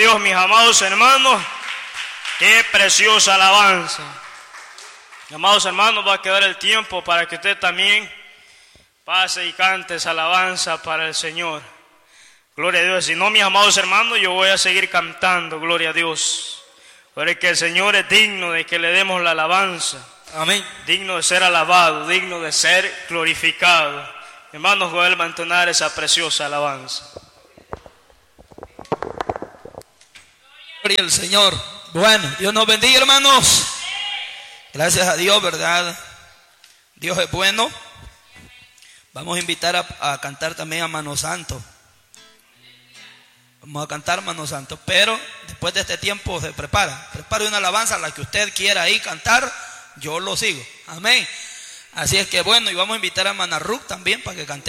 Dios, mis amados hermanos. Qué preciosa alabanza. Mis amados hermanos, va a quedar el tiempo para que usted también pase y cante esa alabanza para el Señor. Gloria a Dios. Si no, mis amados hermanos, yo voy a seguir cantando, gloria a Dios. Porque el Señor es digno de que le demos la alabanza. Amén. Digno de ser alabado, digno de ser glorificado. Hermanos, vuelvan a entonar esa preciosa alabanza. Gloria al Señor. Bueno, Dios nos bendiga, hermanos. Gracias a Dios, ¿verdad? Dios es bueno. Vamos a invitar a cantar también a Mano Santo. Vamos a cantar Mano Santo, pero después de este tiempo se prepare una alabanza, la que usted quiera ahí cantar, yo lo sigo. Amén. Así es que bueno, y vamos a invitar a Manarruc también para que cante.